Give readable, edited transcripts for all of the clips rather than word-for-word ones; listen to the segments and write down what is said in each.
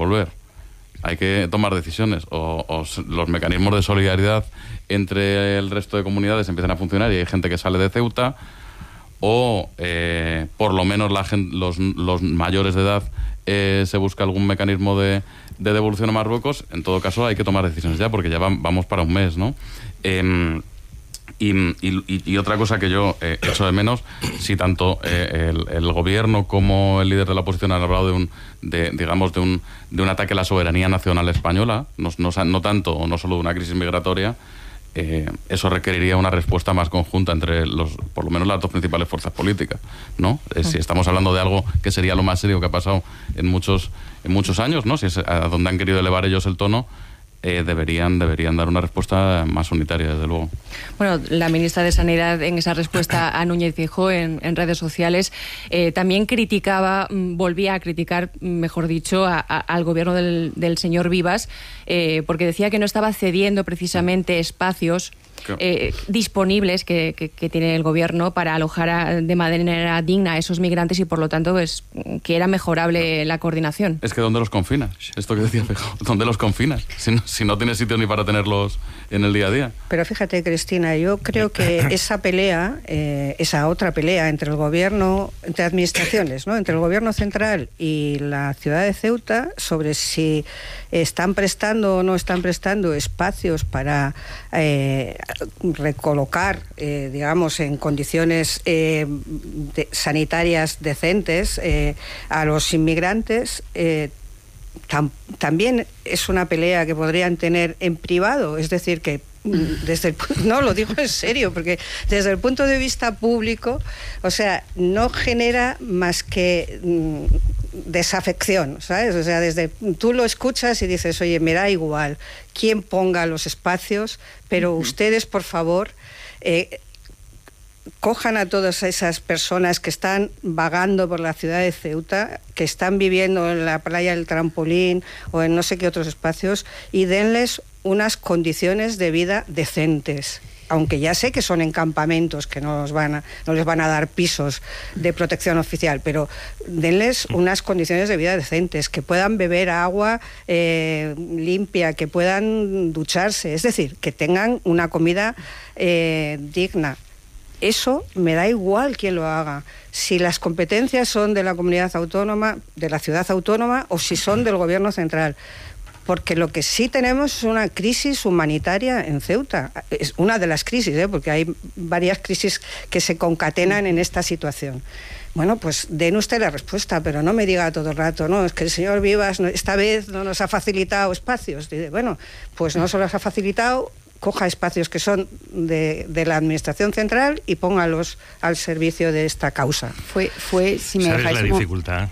resolver. Hay que tomar decisiones. O los mecanismos de solidaridad entre el resto de comunidades empiezan a funcionar y hay gente que sale de Ceuta, o por lo menos los mayores de edad se busca algún mecanismo de devolución a Marruecos. En todo caso hay que tomar decisiones ya, porque ya vamos para un mes, ¿no? Y otra cosa que yo echo de menos, si tanto el gobierno como el líder de la oposición han hablado de un ataque a la soberanía nacional española, no tanto o no solo de una crisis migratoria, eso requeriría una respuesta más conjunta entre por lo menos las dos principales fuerzas políticas, ¿no? Si estamos hablando de algo que sería lo más serio que ha pasado en muchos años, ¿no? Si es a donde han querido elevar ellos el tono, deberían dar una respuesta más unitaria, desde luego. Bueno, la ministra de Sanidad, en esa respuesta a Núñez Feijóo en redes sociales, también volvía a criticar, mejor dicho, al gobierno del señor Vivas, porque decía que no estaba cediendo precisamente espacios disponibles que tiene el gobierno para si de manera digna a esos migrantes, y por lo tanto que era mejorable la coordinación. Es que ¿dónde los confinas? Esto que decía Feijóo, ¿dónde los confinas? Si no tienes sitio ni para tenerlos en el día a día. Pero fíjate, Cristina, yo creo que esa pelea, esa otra pelea entre administraciones, ¿no? Entre el gobierno central y la ciudad de Ceuta, sobre si están prestando o no están prestando espacios para recolocar, digamos, en condiciones sanitarias decentes a los inmigrantes, también es una pelea que podrían tener en privado. Es decir, que no, lo digo en serio, porque desde el punto de vista público, o sea, no genera más que desafección, ¿sabes? O sea, tú lo escuchas y dices, oye, me da igual quién ponga los espacios, pero ustedes, por favor, cojan a todas esas personas que están vagando por la ciudad de Ceuta, que están viviendo en la playa del Trampolín o en no sé qué otros espacios, y denles unas condiciones de vida decentes. Aunque ya sé que son en campamentos, que no les van a dar pisos de protección oficial, pero denles unas condiciones de vida decentes, que puedan beber agua limpia, que puedan ducharse, es decir, que tengan una comida digna. Eso me da igual quién lo haga, si las competencias son de la comunidad autónoma, de la ciudad autónoma, o si son del gobierno central. Porque lo que sí tenemos es una crisis humanitaria en Ceuta. Es una de las crisis, porque hay varias crisis que se concatenan en esta situación. Bueno, pues den usted la respuesta, pero no me diga todo el rato, no, es que el señor Vivas esta vez no nos ha facilitado espacios. Dice, bueno, pues no se los ha facilitado, coja espacios que son de la administración central y póngalos al servicio de esta causa. Fue si me ¿Sabes dejáis la dificultad?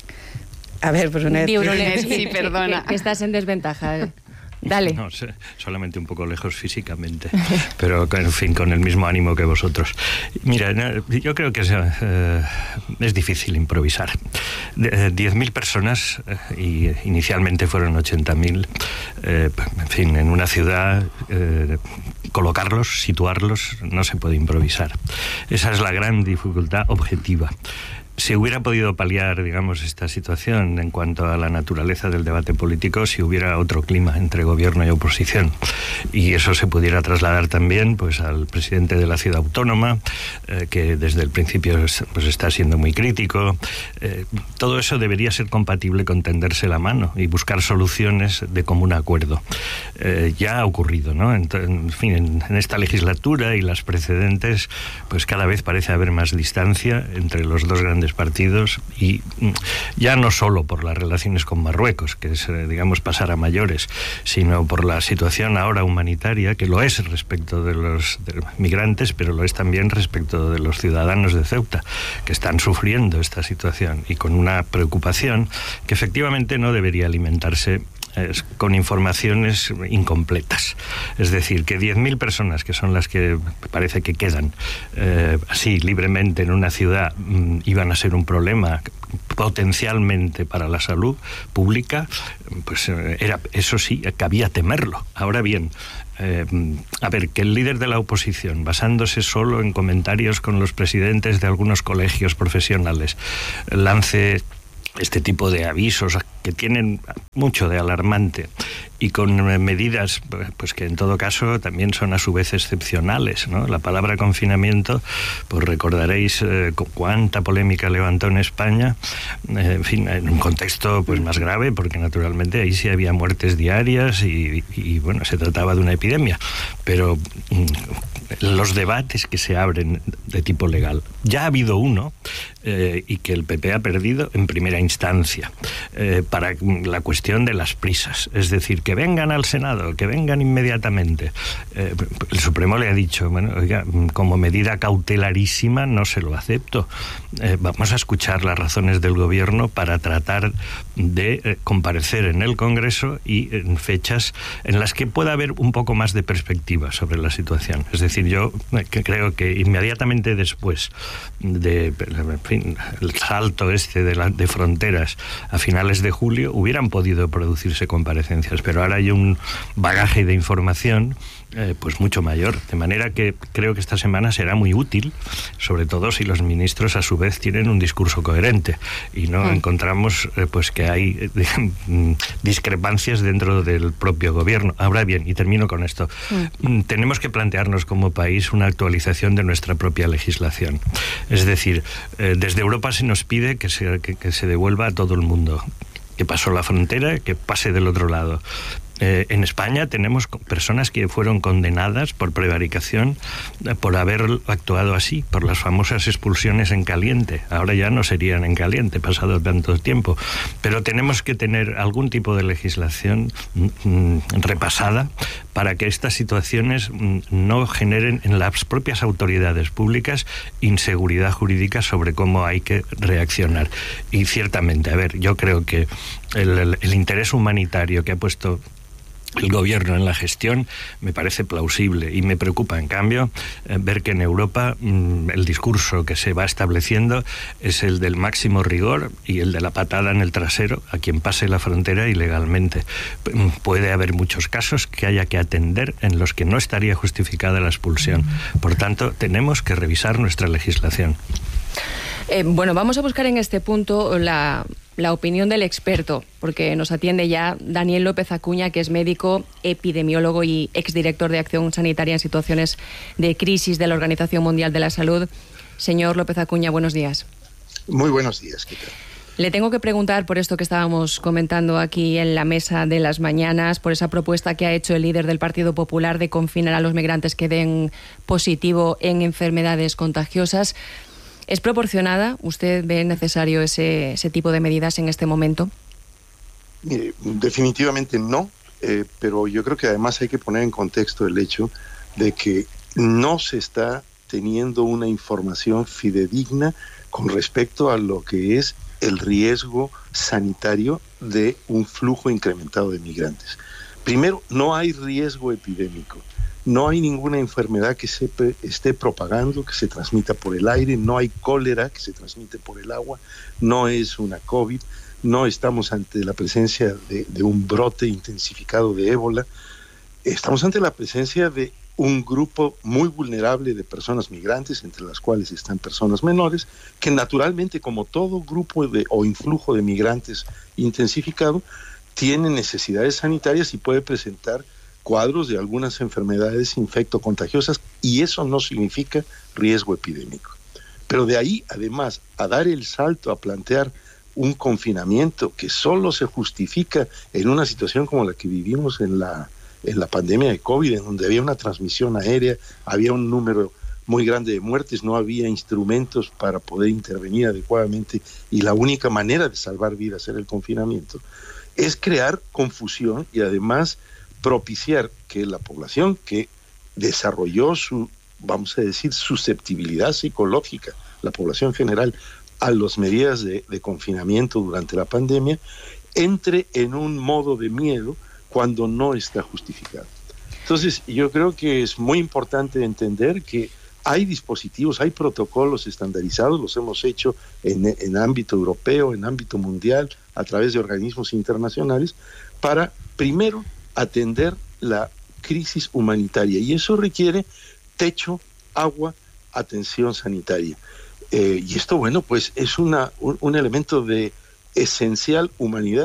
A ver, Brunet. Sí, perdona. Que estás en desventaja. Dale. No, solamente un poco lejos físicamente, pero en fin, con el mismo ánimo que vosotros. Mira, yo creo que es difícil improvisar. 10.000 personas, y inicialmente fueron 80.000, en fin, en una ciudad, colocarlos, situarlos, no se puede improvisar. Esa es la gran dificultad objetiva. Se hubiera podido paliar, digamos, esta situación en cuanto a la naturaleza del debate político si hubiera otro clima entre gobierno y oposición. Y eso se pudiera trasladar también pues al presidente de la ciudad autónoma, que desde el principio pues está siendo muy crítico. Todo eso debería ser compatible con tenderse la mano y buscar soluciones de común acuerdo. Ya ha ocurrido, ¿no? En fin, en esta legislatura y las precedentes, pues cada vez parece haber más distancia entre los dos grandes partidos, y ya no solo por las relaciones con Marruecos, que es, digamos, pasar a mayores, sino por la situación ahora humanitaria, que lo es respecto de los migrantes, pero lo es también respecto de los ciudadanos de Ceuta, que están sufriendo esta situación y con una preocupación que efectivamente no debería alimentarse con informaciones incompletas. Es decir, que 10.000 personas, que son las que parece que quedan así libremente en una ciudad, iban a ser un problema potencialmente para la salud pública, pues eso sí, cabía temerlo. Ahora bien, a ver, que el líder de la oposición, basándose solo en comentarios con los presidentes de algunos colegios profesionales, lance este tipo de avisos que tienen mucho de alarmante y con medidas pues que en todo caso también son a su vez excepcionales, ¿no? La palabra confinamiento, pues recordaréis cuánta polémica levantó en España, en fin, en un contexto pues más grave, porque naturalmente ahí sí había muertes diarias y bueno, se trataba de una epidemia, pero los debates que se abren de tipo legal, ya ha habido uno y que el PP ha perdido en primera instancia para la cuestión de las prisas, es decir, que vengan al Senado, que vengan inmediatamente. El Supremo le ha dicho, bueno, oiga, como medida cautelarísima no se lo acepto. Vamos a escuchar las razones del Gobierno para tratar de comparecer en el Congreso y en fechas en las que pueda haber un poco más de perspectiva sobre la situación. Es decir, yo creo que inmediatamente después de el salto de fronteras a finales de julio hubieran podido producirse comparecencias, pero ahora hay un bagaje de información pues mucho mayor, de manera que creo que esta semana será muy útil, sobre todo si los ministros a su vez tienen un discurso coherente y no encontramos pues que hay discrepancias dentro del propio gobierno. Ahora bien, y termino con esto, tenemos que plantearnos como país una actualización de nuestra propia legislación. Es decir, desde Europa se nos pide que se devuelva a todo el mundo que pasó la frontera, que pase del otro lado. En España tenemos personas que fueron condenadas por prevaricación por haber actuado así, por las famosas expulsiones en caliente. Ahora ya no serían en caliente, pasado tanto tiempo. Pero tenemos que tener algún tipo de legislación repasada para que estas situaciones no generen en las propias autoridades públicas inseguridad jurídica sobre cómo hay que reaccionar. Y ciertamente, a ver, yo creo que el interés humanitario que ha puesto el gobierno en la gestión me parece plausible y me preocupa, en cambio, ver que en Europa el discurso que se va estableciendo es el del máximo rigor y el de la patada en el trasero a quien pase la frontera ilegalmente. Puede haber muchos casos que haya que atender en los que no estaría justificada la expulsión. Por tanto, tenemos que revisar nuestra legislación. Bueno, vamos a buscar en este punto la opinión del experto, porque nos atiende ya Daniel López Acuña, que es médico, epidemiólogo y exdirector de Acción Sanitaria en Situaciones de Crisis de la Organización Mundial de la Salud. Señor López Acuña, buenos días. Muy buenos días, ¿qué tal? Le tengo que preguntar por esto que estábamos comentando aquí en la mesa de las mañanas, por esa propuesta que ha hecho el líder del Partido Popular de confinar a los migrantes que den positivo en enfermedades contagiosas. ¿Es proporcionada? ¿Usted ve necesario ese tipo de medidas en este momento? Mire, definitivamente no, pero yo creo que además hay que poner en contexto el hecho de que no se está teniendo una información fidedigna con respecto a lo que es el riesgo sanitario de un flujo incrementado de migrantes. Primero, no hay riesgo epidémico. No hay ninguna enfermedad que se esté propagando, que se transmita por el aire, no hay cólera que se transmite por el agua, no es una COVID, no estamos ante la presencia de un brote intensificado de ébola, estamos ante la presencia de un grupo muy vulnerable de personas migrantes, entre las cuales están personas menores, que naturalmente, como todo grupo o influjo de migrantes intensificado, tiene necesidades sanitarias y puede presentar cuadros de algunas enfermedades infectocontagiosas, y eso no significa riesgo epidémico. Pero de ahí, además, a dar el salto a plantear un confinamiento que solo se justifica en una situación como la que vivimos en la pandemia de COVID, en donde había una transmisión aérea, había un número muy grande de muertes, no había instrumentos para poder intervenir adecuadamente, y la única manera de salvar vidas era el confinamiento, es crear confusión y además propiciar que la población que desarrolló su, vamos a decir, susceptibilidad psicológica, la población general, a las medidas de confinamiento durante la pandemia, entre en un modo de miedo cuando no está justificado. Entonces, yo creo que es muy importante entender que hay dispositivos, hay protocolos estandarizados, los hemos hecho en ámbito europeo, en ámbito mundial, a través de organismos internacionales, para, primero, atender la crisis humanitaria, y eso requiere techo, agua, atención sanitaria. Y esto, bueno, pues es un elemento de esencial humanidad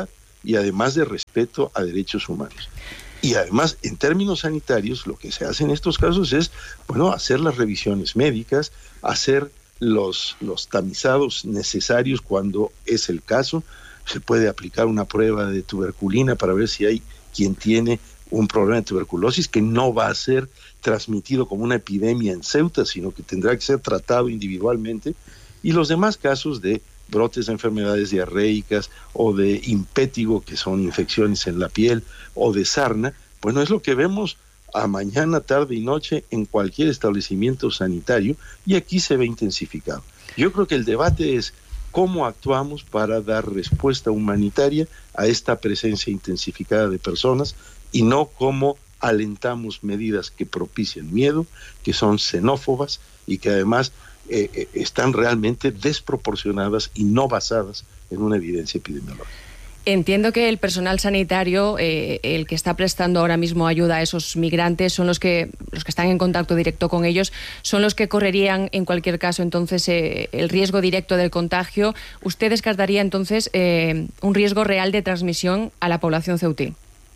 y además de respeto a derechos humanos. Y además, en términos sanitarios, lo que se hace en estos casos es, bueno, hacer las revisiones médicas, hacer los tamizados necesarios cuando es el caso. Se puede aplicar una prueba de tuberculina para ver si hay quien tiene un problema de tuberculosis que no va a ser transmitido como una epidemia en Ceuta, sino que tendrá que ser tratado individualmente. Y los demás casos de brotes de enfermedades diarreicas o de impétigo, que son infecciones en la piel, o de sarna, bueno, es lo que vemos a mañana, tarde y noche en cualquier establecimiento sanitario, y aquí se ve intensificado. Yo creo que el debate es cómo actuamos para dar respuesta humanitaria a esta presencia intensificada de personas y no cómo alentamos medidas que propician miedo, que son xenófobas y que además están realmente desproporcionadas y no basadas en una evidencia epidemiológica. Entiendo que el personal sanitario, el que está prestando ahora mismo ayuda a esos migrantes, son los que están en contacto directo con ellos, son los que correrían en cualquier caso entonces el riesgo directo del contagio. ¿Usted descartaría entonces un riesgo real de transmisión a la población ceutí?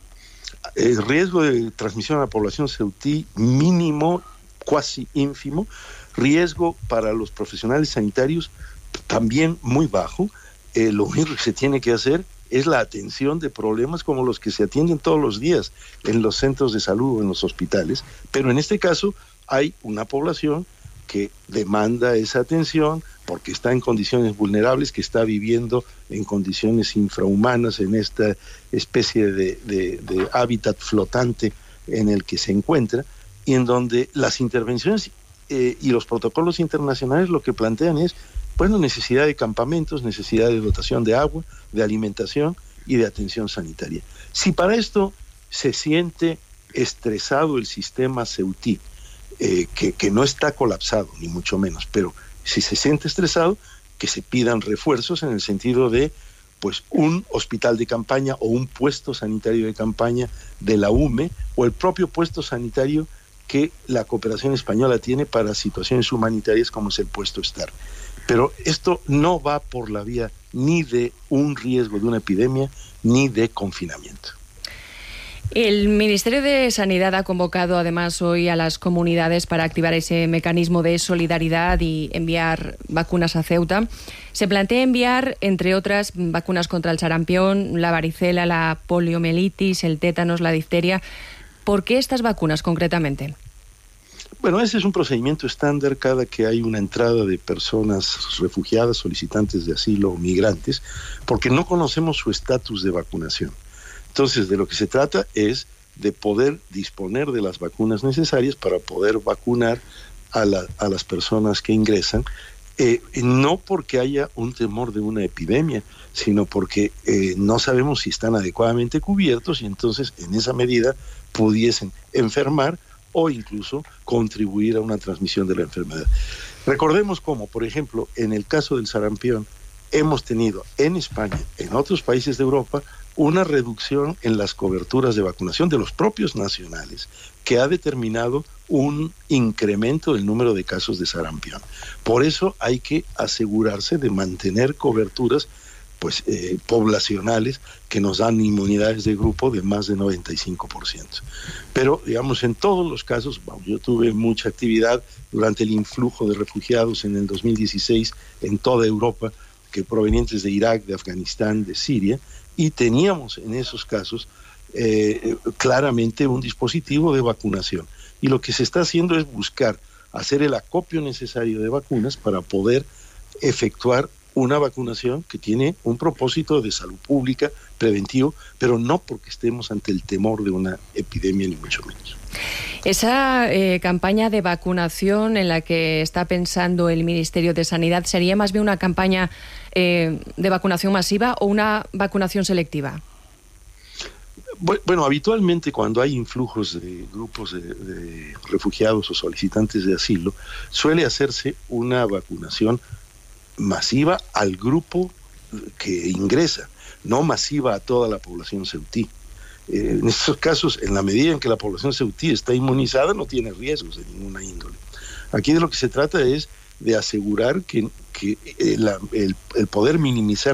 El riesgo de transmisión a la población ceutí mínimo, cuasi ínfimo. Riesgo para los profesionales sanitarios también muy bajo. Lo único que se tiene que hacer es la atención de problemas como los que se atienden todos los días en los centros de salud o en los hospitales, pero en este caso hay una población que demanda esa atención porque está en condiciones vulnerables, que está viviendo en condiciones infrahumanas en esta especie de hábitat flotante en el que se encuentra, y en donde las intervenciones y los protocolos internacionales lo que plantean es, bueno, necesidad de campamentos, necesidad de dotación de agua, de alimentación y de atención sanitaria. Si para esto se siente estresado el sistema ceutí, que no está colapsado, ni mucho menos, pero si se siente estresado, que se pidan refuerzos en el sentido de, pues, un hospital de campaña o un puesto sanitario de campaña de la UME o el propio puesto sanitario que la cooperación española tiene para situaciones humanitarias como es el puesto STAR. Pero esto no va por la vía ni de un riesgo de una epidemia ni de confinamiento. El Ministerio de Sanidad ha convocado además hoy a las comunidades para activar ese mecanismo de solidaridad y enviar vacunas a Ceuta. Se plantea enviar, entre otras, vacunas contra el sarampión, la varicela, la poliomielitis, el tétanos, la difteria. ¿Por qué estas vacunas concretamente? Bueno, ese es un procedimiento estándar cada que hay una entrada de personas refugiadas, solicitantes de asilo o migrantes, porque no conocemos su estatus de vacunación. Entonces, de lo que se trata es de poder disponer de las vacunas necesarias para poder vacunar a las personas que ingresan, no porque haya un temor de una epidemia, sino porque no sabemos si están adecuadamente cubiertos y entonces en esa medida pudiesen enfermar o incluso contribuir a una transmisión de la enfermedad. Recordemos cómo, por ejemplo, en el caso del sarampión, hemos tenido en España, en otros países de Europa, una reducción en las coberturas de vacunación de los propios nacionales, que ha determinado un incremento del número de casos de sarampión. Por eso hay que asegurarse de mantener coberturas poblacionales que nos dan inmunidades de grupo de más de 95%. Pero, digamos, en todos los casos, yo tuve mucha actividad durante el influjo de refugiados en el 2016 en toda Europa, que provenientes de Irak, de Afganistán, de Siria, y teníamos en esos casos claramente un dispositivo de vacunación. Y lo que se está haciendo es buscar hacer el acopio necesario de vacunas para poder efectuar una vacunación que tiene un propósito de salud pública, preventivo, pero no porque estemos ante el temor de una epidemia, ni mucho menos. Esa campaña de vacunación en la que está pensando el Ministerio de Sanidad, ¿sería más bien una campaña de vacunación masiva o una vacunación selectiva? Bueno, habitualmente cuando hay influjos de grupos de refugiados o solicitantes de asilo, suele hacerse una vacunación masiva al grupo que ingresa, no masiva a toda la población ceutí. En estos casos, en la medida en que la población ceutí está inmunizada, no tiene riesgos de ninguna índole. Aquí de lo que se trata es de asegurar que el poder minimizar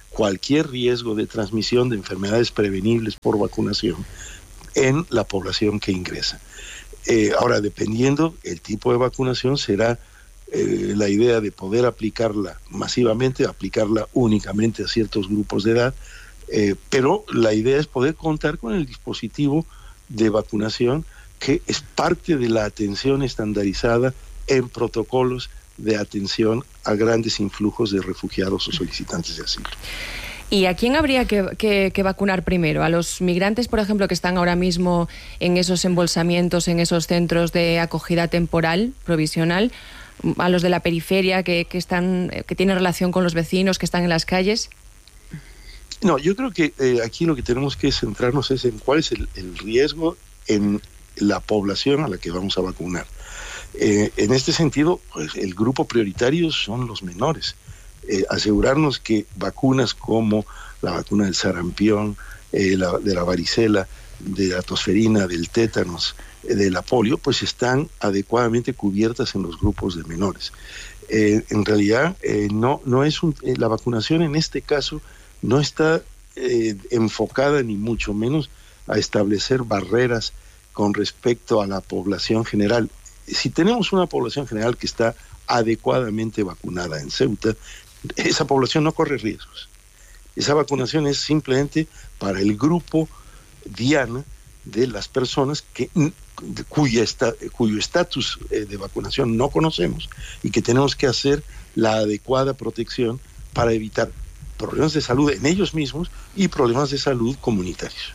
cualquier riesgo de transmisión de enfermedades prevenibles por vacunación en la población que ingresa. Ahora, dependiendo el tipo de vacunación, será la idea de poder aplicarla masivamente, aplicarla únicamente a ciertos grupos de edad, pero la idea es poder contar con el dispositivo de vacunación que es parte de la atención estandarizada en protocolos de atención a grandes influjos de refugiados o solicitantes de asilo. ¿Y a quién habría que vacunar primero? ¿A los migrantes, por ejemplo, que están ahora mismo en esos embolsamientos, en esos centros de acogida temporal, provisional? ¿A los de la periferia que tienen relación con los vecinos, que están en las calles? No, yo creo que aquí lo que tenemos que centrarnos es en cuál es el riesgo en la población a la que vamos a vacunar. En este sentido, pues el grupo prioritario son los menores. Asegurarnos que vacunas como la vacuna del sarampión, de la varicela, de la tosferina, del tétanos, de la polio, pues están adecuadamente cubiertas en los grupos de menores. En realidad, no es la vacunación en este caso no está enfocada ni mucho menos a establecer barreras con respecto a la población general. Si tenemos una población general que está adecuadamente vacunada en Ceuta, esa población no corre riesgos. Esa vacunación es simplemente para el grupo diana de las personas cuyo estatus de vacunación no conocemos y que tenemos que hacer la adecuada protección para evitar problemas de salud en ellos mismos y problemas de salud comunitarios.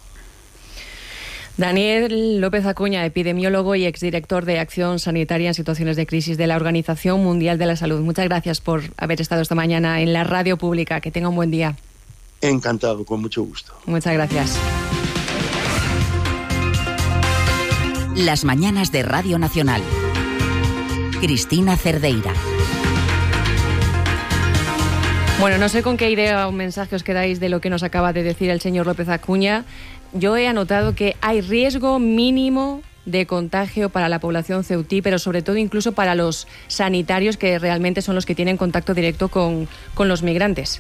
Daniel López Acuña, epidemiólogo y exdirector de Acción Sanitaria en Situaciones de Crisis de la Organización Mundial de la Salud. Muchas gracias por haber estado esta mañana en la radio pública. Que tenga un buen día. Encantado, con mucho gusto. Muchas gracias. Las mañanas de Radio Nacional. Cristina Cerdeira. Bueno, no sé con qué idea o mensaje os quedáis de lo que nos acaba de decir el señor López Acuña. Yo he anotado que hay riesgo mínimo de contagio para la población ceutí, pero sobre todo incluso para los sanitarios, que realmente son los que tienen contacto directo con los migrantes.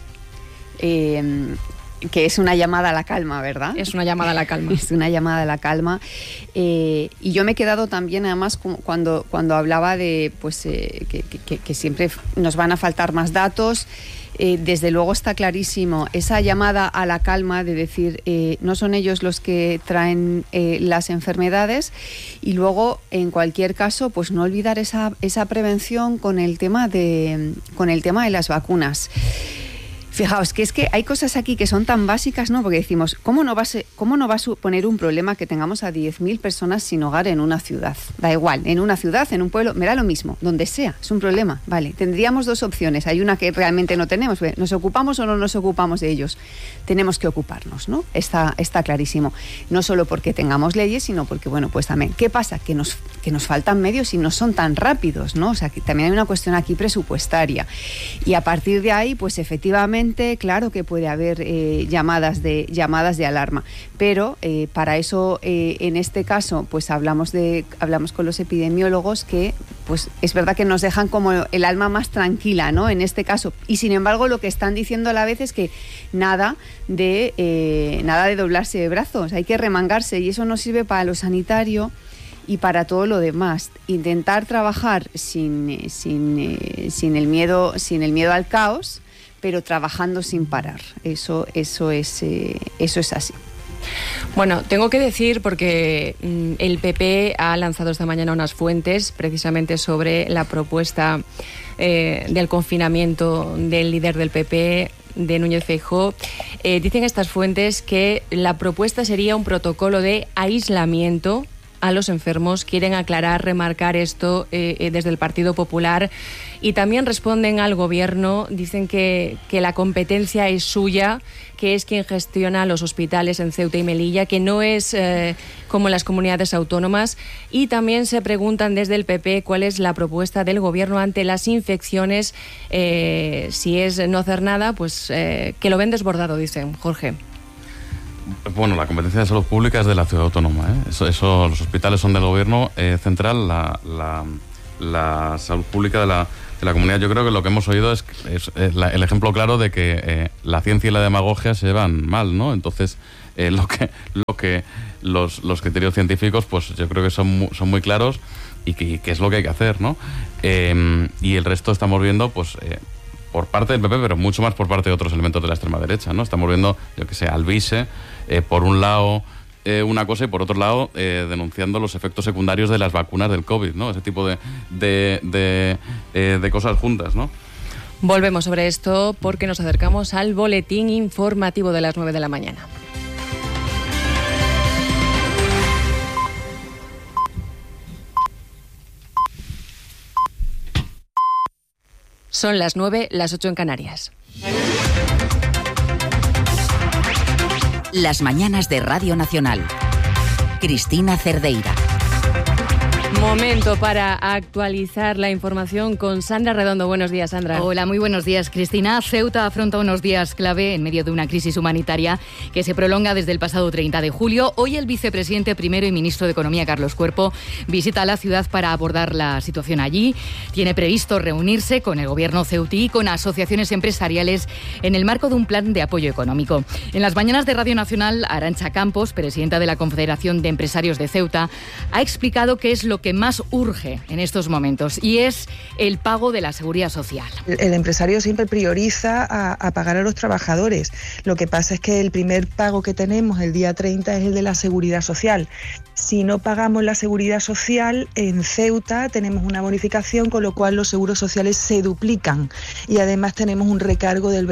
Que es una llamada a la calma, ¿verdad? Es una llamada a la calma. Es una llamada a la calma. Y yo me he quedado también, además, cuando hablaba de pues que siempre nos van a faltar más datos. Desde luego está clarísimo esa llamada a la calma de decir no son ellos los que traen las enfermedades, y luego en cualquier caso pues no olvidar esa prevención con el tema de las vacunas. Fijaos que es que hay cosas aquí que son tan básicas, ¿no? Porque decimos, ¿cómo no va a suponer un problema que tengamos a 10.000 personas sin hogar en una ciudad? Da igual, en una ciudad, en un pueblo, me da lo mismo, donde sea, es un problema, vale. Tendríamos dos opciones, hay una que realmente no tenemos, ¿nos ocupamos o no nos ocupamos de ellos? Tenemos que ocuparnos, ¿no? Está clarísimo. No solo porque tengamos leyes, sino porque, bueno, pues también, ¿qué pasa? Que nos faltan medios y no son tan rápidos, ¿no? O sea, que también hay una cuestión aquí presupuestaria. Y a partir de ahí, pues efectivamente, claro que puede haber llamadas de alarma, pero para eso en este caso pues hablamos con los epidemiólogos, que pues es verdad que nos dejan como el alma más tranquila, ¿no? En este caso, y sin embargo lo que están diciendo a la vez es que nada de doblarse de brazos, hay que remangarse, y eso no sirve para lo sanitario y para todo lo demás. Intentar trabajar sin el miedo al caos, pero trabajando sin parar. Eso es así. Bueno, tengo que decir, porque el PP ha lanzado esta mañana unas fuentes precisamente sobre la propuesta del confinamiento del líder del PP, de Núñez Feijóo. Dicen estas fuentes que la propuesta sería un protocolo de aislamiento a los enfermos. Quieren aclarar, remarcar esto desde el Partido Popular, y también responden al Gobierno. Dicen que la competencia es suya, que es quien gestiona los hospitales en Ceuta y Melilla, que no es como en las comunidades autónomas. Y también se preguntan desde el PP cuál es la propuesta del Gobierno ante las infecciones. Si es no hacer nada, pues que lo ven desbordado, dicen. Jorge. Bueno, la competencia de salud pública es de la ciudad autónoma, ¿eh? Eso, los hospitales son del Gobierno central, la salud pública de la comunidad, yo creo que lo que hemos oído es el ejemplo claro de que la ciencia y la demagogia se llevan mal, ¿no? Entonces, los criterios científicos, pues yo creo que son muy claros y que es lo que hay que hacer, ¿no? Y el resto estamos viendo, pues, por parte del PP, pero mucho más por parte de otros elementos de la extrema derecha, ¿no? Estamos viendo, yo que sé, Alvise, por un lado una cosa y por otro lado denunciando los efectos secundarios de las vacunas del COVID, ¿no? Ese tipo de cosas juntas, ¿no? Volvemos sobre esto porque nos acercamos al boletín informativo de las 9 de la mañana. Son las 9, las 8 en Canarias. Las mañanas de Radio Nacional. Cristina Cerdeira. Momento para actualizar la información con Sandra Redondo. Buenos días, Sandra. Hola, muy buenos días, Cristina. Ceuta afronta unos días clave en medio de una crisis humanitaria que se prolonga desde el pasado 30 de julio. Hoy el vicepresidente primero y ministro de Economía, Carlos Cuerpo, visita la ciudad para abordar la situación allí. Tiene previsto reunirse con el gobierno ceutí y con asociaciones empresariales en el marco de un plan de apoyo económico. En las mañanas de Radio Nacional, Arantxa Campos, presidenta de la Confederación de Empresarios de Ceuta, ha explicado qué es lo que más urge en estos momentos y es el pago de la seguridad social. El empresario siempre prioriza a pagar a los trabajadores. Lo que pasa es que el primer pago que tenemos el día 30 es el de la seguridad social. Si no pagamos la seguridad social, en Ceuta tenemos una bonificación, con lo cual los seguros sociales se duplican y además tenemos un recargo del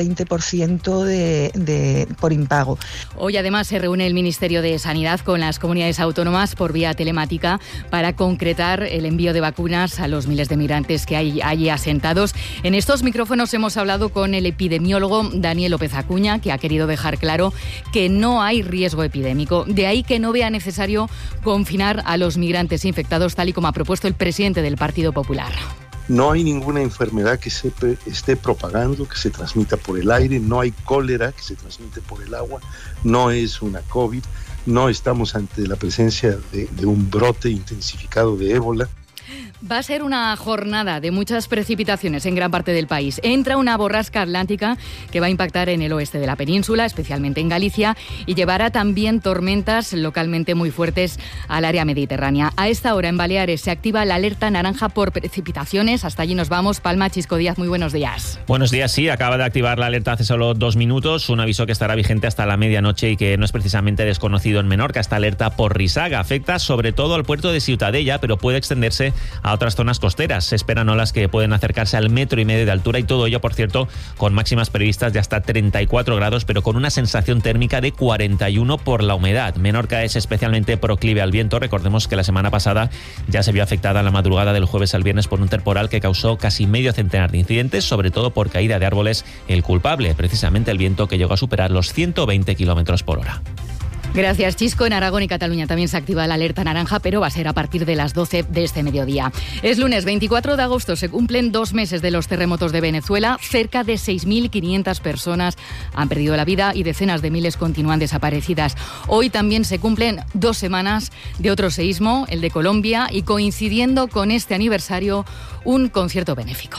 20% por impago. Hoy además se reúne el Ministerio de Sanidad con las comunidades autónomas por vía telemática para concretar el envío de vacunas a los miles de migrantes que hay allí asentados. En estos micrófonos hemos hablado con el epidemiólogo Daniel López Acuña, que ha querido dejar claro que no hay riesgo epidémico. De ahí que no vea necesario confinar a los migrantes infectados, tal y como ha propuesto el presidente del Partido Popular. No hay ninguna enfermedad que se esté propagando, que se transmita por el aire, no hay cólera que se transmite por el agua, no es una COVID, no estamos ante la presencia de un brote intensificado de ébola. Va a ser una jornada de muchas precipitaciones en gran parte del país. Entra una borrasca atlántica que va a impactar en el oeste de la península, especialmente en Galicia, y llevará también tormentas localmente muy fuertes al área mediterránea. A esta hora en Baleares se activa la alerta naranja por precipitaciones. Hasta allí nos vamos. Palma Chisco Díaz, muy buenos días. Buenos días, sí. Acaba de activar la alerta hace solo 2 minutos. Un aviso que estará vigente hasta la medianoche y que no es precisamente desconocido en Menorca. Esta alerta por risaga afecta sobre todo al puerto de Ciutadella, pero puede extenderse a otras zonas costeras. Se esperan olas que pueden acercarse al 1,5 metros de altura y todo ello, por cierto, con máximas previstas de hasta 34 grados, pero con una sensación térmica de 41 por la humedad. Menorca es especialmente proclive al viento. Recordemos que la semana pasada ya se vio afectada en la madrugada del jueves al viernes por un temporal que causó casi medio centenar de incidentes, sobre todo por caída de árboles. El culpable, precisamente el viento que llegó a superar los 120 kilómetros por hora. Gracias, Chisco. En Aragón y Cataluña también se activa la alerta naranja, pero va a ser a partir de las 12 de este mediodía. Es lunes 24 de agosto, se cumplen 2 meses de los terremotos de Venezuela. Cerca de 6.500 personas han perdido la vida y decenas de miles continúan desaparecidas. Hoy también se cumplen 2 semanas de otro seísmo, el de Colombia, y coincidiendo con este aniversario, un concierto benéfico.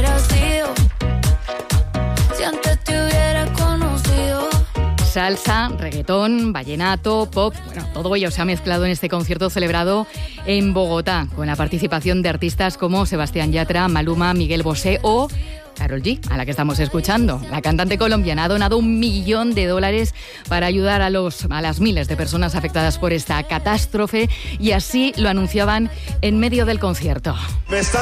Salsa, reggaetón, vallenato, pop, bueno, todo ello se ha mezclado en este concierto celebrado en Bogotá, con la participación de artistas como Sebastián Yatra, Maluma, Miguel Bosé o Karol G, a la que estamos escuchando. La cantante colombiana ha donado $1 millón para ayudar a las miles de personas afectadas por esta catástrofe, y así lo anunciaban en medio del concierto. Me está